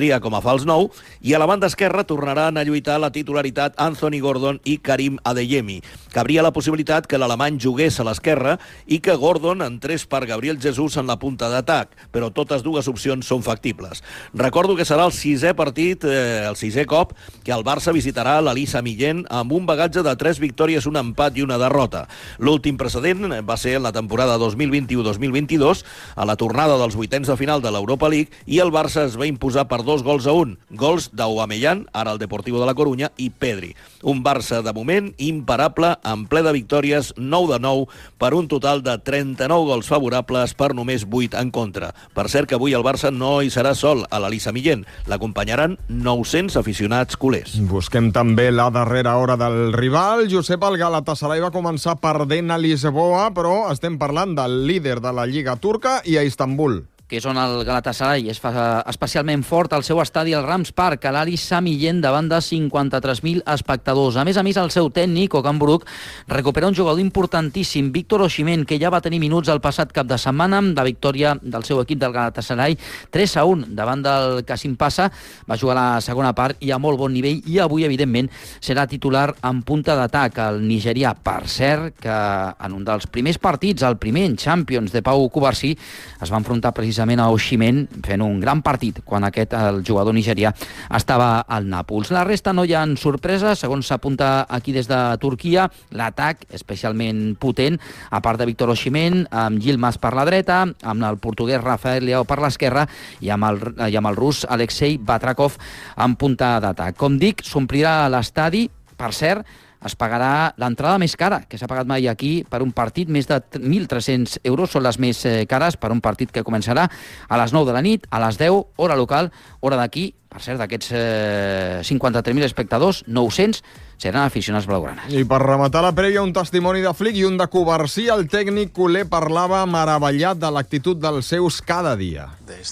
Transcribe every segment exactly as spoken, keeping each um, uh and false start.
com a fals nou, i a la banda esquerra tornaran a lluitar la titularitat Anthony Gordon i Karim Adeyemi. Cabria la possibilitat que l'alemany jugués a l'esquerra i que Gordon entrés per Gabriel Jesús en la punta d'atac, però totes dues opcions són factibles. Recordo que serà el sisè partit, eh, el sisè cop, que el Barça visitarà l'Elisa Millén amb un bagatge de tres victòries, un empat i una derrota. L'últim precedent va ser en la temporada dos mil vint-i-u dos mil vint-i-dos, a la tornada dels vuitens de final de l'Europa League, i el Barça es va imposar per dos gols a un. Gols d'Aubameyang, ara el Deportivo de la Corunya, i Pedri. Un Barça, de moment, imparable, en ple de victòries, nou de nou, per un total de trenta-nou gols favorables per només vuit en contra. Per cert que avui el Barça no hi serà sol a l'Elisa Millén. L'acompanyaran nou-cents aficionats culers. Busquem també la darrera hora del rival. Josep, el Galatasaray va començar perdent a Lisboa, però estem parlant del líder de la Lliga turca i a Istanbul, que és on el Galatasaray es fa especialment fort al seu estadi, al Rams Park, a l'Elisa Millén, davant de cinquanta-tres mil espectadors. A més a més, el seu tècnic, Okan Buruk, recupera un jugador importantíssim, Víctor Osimhen, que ja va tenir minuts el passat cap de setmana, de victòria del seu equip del Galatasaray, tres a un davant del Kasim Passa. Va jugar la segona part i a molt bon nivell, i avui, evidentment, serà titular en punta d'atac. El nigerià, per cert, que en un dels primers partits, el primer en Champions de Pau Cubarsí, es va enfrontar precisament a Osimhen, fent un gran partit quan aquest, el jugador nigerià, estava al Nàpols. La resta no hi ha sorpreses, segons s'apunta aquí des de Turquia. L'atac, especialment potent, a part de Víctor Osimhen, amb Yilmaz per la dreta, amb el portuguès Rafael Leao per l'esquerra i amb el, i amb el rus Alexei Batrakov en punta d'atac. Com dic, s'omplirà l'estadi, per cert, es pagarà l'entrada més cara que s'ha pagat mai aquí per un partit. Més de mil tres-cents euros són les més cares per un partit que començarà a les nou de la nit, a les deu, hora local, hora d'aquí. Per cert, d'aquests eh, cinquanta-tres mil espectadors, nou-cents seran aficionats blaugranes. I per rematar la prèvia, un testimoni de Flick i un de Cubarsí. El tècnic culer parlava meravellat de l'actitud dels seus cada dia.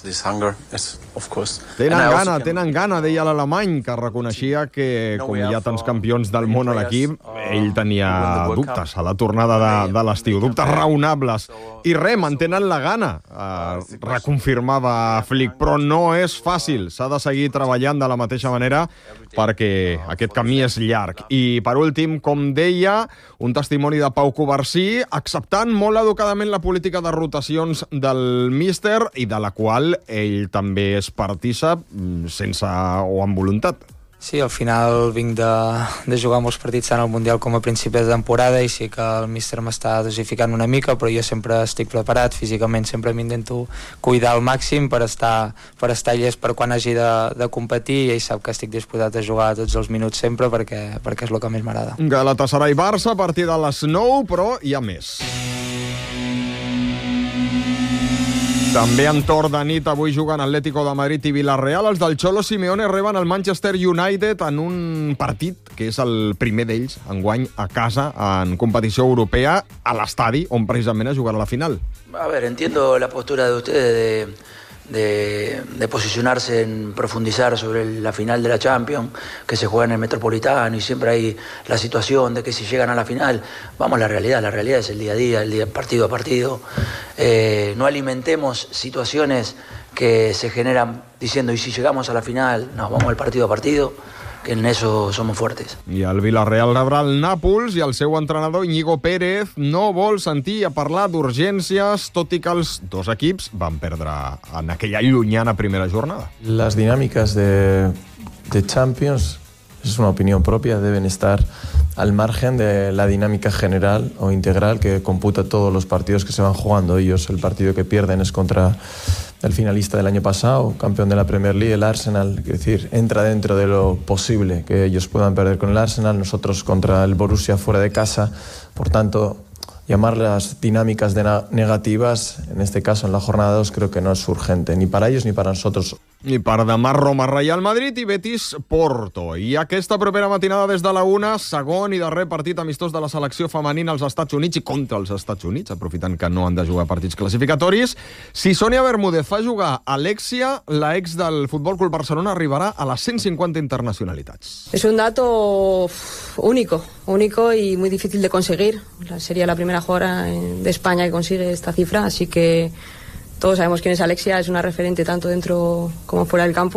Tenen gana, tenen gana, deia l'alemany, que reconeixia que, com hi ha tants campions del món a l'equip, ell tenia dubtes a la tornada de, de l'estiu, dubtes raonables. I res, mantenen la gana, eh, reconfirmava Flick, però no és fàcil, s'ha de seguir treballant de la mateixa manera perquè aquest camí és llarg. I per últim, com deia, un testimoni de Pau Cubarsí, acceptant molt educadament la política de rotacions del míster i de la qual ell també és partícip, sense o amb voluntat. Sí, al final vinc de, de jugar molts partits tant al Mundial com a principis de temporada, i sí que el míster m'està dosificant una mica, però jo sempre estic preparat físicament, sempre m'intento cuidar al màxim per estar, per estar llest per quan hagi de, de competir, i ell sap que estic disposat a jugar tots els minuts sempre perquè, perquè és el que més m'agrada. Galatasaray-Barça a partir de les nou, però hi ha més. També en torn de nit avui juguen Atlético de Madrid i Villarreal. Els del Cholo Simeone reben el Manchester United en un partit que és el primer d'ells enguany a casa en competició europea, a l'estadi on precisament es jugarà la final. A ver, entiendo la postura de ustedes de, de, de posicionarse en profundizar sobre la final de la Champions, que se juega en el Metropolitano, y siempre hay la situación de que si llegan a la final, vamos a la realidad, la realidad es el día a día, el día partido a partido. Eh, no alimentemos situaciones que se generan diciendo, y si llegamos a la final, no, vamos al partido a partido, que en eso somos fuertes. I el Villarreal rebrà el Nàpols i el seu entrenador Íñigo Pérez no vol sentir a parlar d'urgències, tot i que els dos equips van perdre en aquella llunyana primera jornada. Las dinámicas de, de Champions, es una opinión propia, deben estar al margen de la dinámica general o integral que computa todos los partidos que se van jugando. Ellos, el partido que pierden es contra el finalista del año pasado, campeón de la Premier League, el Arsenal. Es decir, entra dentro de lo posible que ellos puedan perder con el Arsenal, nosotros contra el Borussia fuera de casa. Por tanto, llamar las dinámicas de negativas, en este caso en la jornada dos, creo que no es urgente, ni para ellos ni para nosotros. I per demà Roma, Real Madrid i Betis Porto. I aquesta propera matinada des de la una, segon i darrer partit amistós de la selecció femenina als Estats Units i contra els Estats Units, aprofitant que no han de jugar partits classificatoris. Si Sonia Bermúdez fa jugar Alexia, la ex del Futbol Club Barcelona arribarà a les cent cinquanta internacionalitats. Es un dato único, único y muy difícil de conseguir. Sería la primera jugadora de España que consigue esta cifra, así que todos sabemos quién es Alexia, es una referente tanto dentro como fuera del campo.